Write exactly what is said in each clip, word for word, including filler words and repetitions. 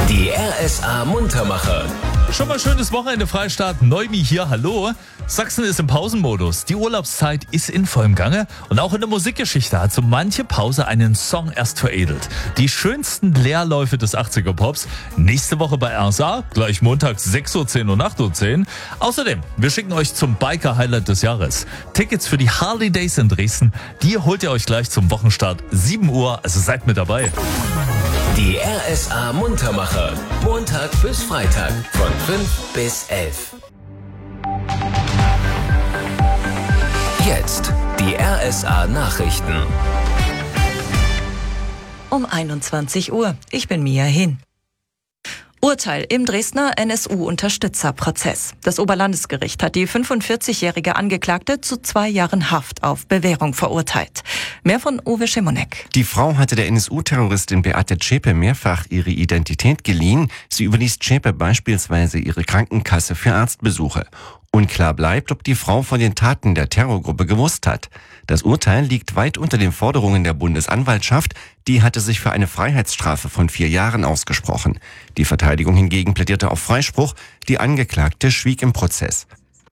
Die R S A Muntermacher. Schon mal schönes Wochenende, Freistaat. Neumi hier, hallo. Sachsen ist im Pausenmodus. Die Urlaubszeit ist in vollem Gange. Und auch in der Musikgeschichte hat so manche Pause einen Song erst veredelt. Die schönsten Leerläufe des achtziger-Pops. Nächste Woche bei R S A, gleich montags sechs Uhr zehn und acht Uhr zehn. Außerdem, wir schicken euch zum Biker-Highlight des Jahres. Tickets für die Harley Days in Dresden, die holt ihr euch gleich zum Wochenstart sieben Uhr. Also seid mit dabei. Die R S A Muntermacher. Montag bis Freitag von fünf bis elf. Jetzt die R S A Nachrichten. Um einundzwanzig Uhr. Ich bin Mia Hin. Urteil im Dresdner N S U-Unterstützerprozess. Das Oberlandesgericht hat die fünfundvierzigjährige Angeklagte zu zwei Jahren Haft auf Bewährung verurteilt. Mehr von Uwe Schimonek. Die Frau hatte der N S U-Terroristin Beate Zschäpe mehrfach ihre Identität geliehen. Sie überließ Zschäpe beispielsweise ihre Krankenkasse für Arztbesuche. Unklar bleibt, ob die Frau von den Taten der Terrorgruppe gewusst hat. Das Urteil liegt weit unter den Forderungen der Bundesanwaltschaft. Die hatte sich für eine Freiheitsstrafe von vier Jahren ausgesprochen. Die Verteidigung hingegen plädierte auf Freispruch. Die Angeklagte schwieg im Prozess.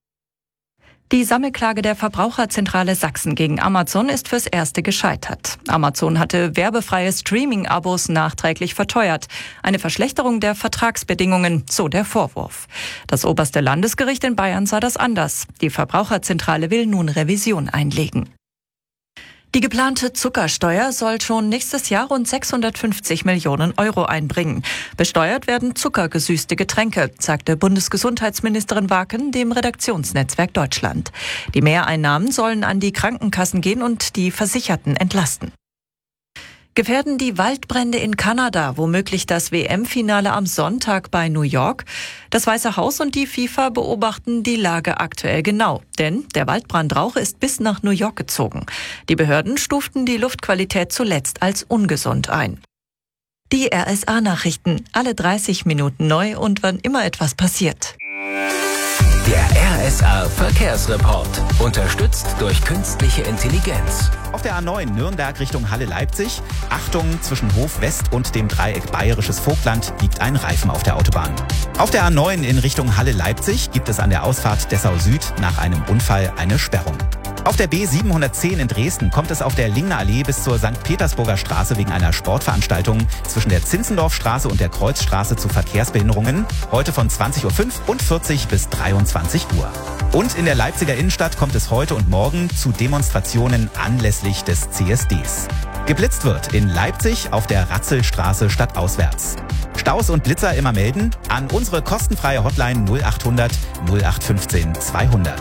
Die Sammelklage der Verbraucherzentrale Sachsen gegen Amazon ist fürs Erste gescheitert. Amazon hatte werbefreie Streaming-Abos nachträglich verteuert. Eine Verschlechterung der Vertragsbedingungen, so der Vorwurf. Das oberste Landesgericht in Bayern sah das anders. Die Verbraucherzentrale will nun Revision einlegen. Die geplante Zuckersteuer soll schon nächstes Jahr rund sechshundertfünfzig Millionen Euro einbringen. Besteuert werden zuckergesüßte Getränke, sagte Bundesgesundheitsministerin Waken dem Redaktionsnetzwerk Deutschland. Die Mehreinnahmen sollen an die Krankenkassen gehen und die Versicherten entlasten. Gefährden die Waldbrände in Kanada womöglich das W M-Finale am Sonntag bei New York? Das Weiße Haus und die FIFA beobachten die Lage aktuell genau. Denn der Waldbrandrauch ist bis nach New York gezogen. Die Behörden stuften die Luftqualität zuletzt als ungesund ein. Die R S A-Nachrichten, alle dreißig Minuten neu und wann immer etwas passiert. Der R S A Verkehrsreport. Unterstützt durch künstliche Intelligenz. Auf der A neun Nürnberg Richtung Halle-Leipzig. Achtung, zwischen Hof West und dem Dreieck Bayerisches Vogtland liegt ein Reifen auf der Autobahn. Auf der A neun in Richtung Halle-Leipzig gibt es an der Ausfahrt Dessau Süd nach einem Unfall eine Sperrung. Auf der B siebenhundertzehn in Dresden kommt es auf der Lingner Allee bis zur Sankt Petersburger Straße wegen einer Sportveranstaltung zwischen der Zinzendorfstraße und der Kreuzstraße zu Verkehrsbehinderungen. Heute von zwanzig Uhr fünfundvierzig bis dreiundzwanzig Uhr. Und in der Leipziger Innenstadt kommt es heute und morgen zu Demonstrationen anlässlich des C S Ds. Geblitzt wird in Leipzig auf der Ratzelstraße stadtauswärts. Staus und Blitzer immer melden an unsere kostenfreie Hotline null achthundert null acht fünfzehn zweihundert.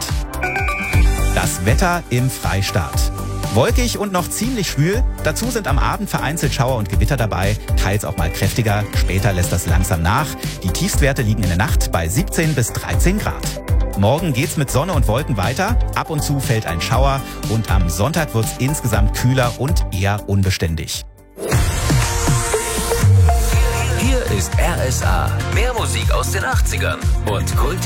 Das Wetter im Freistaat. Wolkig und noch ziemlich schwül. Dazu sind am Abend vereinzelt Schauer und Gewitter dabei, teils auch mal kräftiger. Später lässt das langsam nach. Die Tiefstwerte liegen in der Nacht bei siebzehn bis dreizehn Grad. Morgen geht's mit Sonne und Wolken weiter. Ab und zu fällt ein Schauer und am Sonntag wird's insgesamt kühler und eher unbeständig. Hier ist R S A. Mehr Musik aus den achtzigern und Kult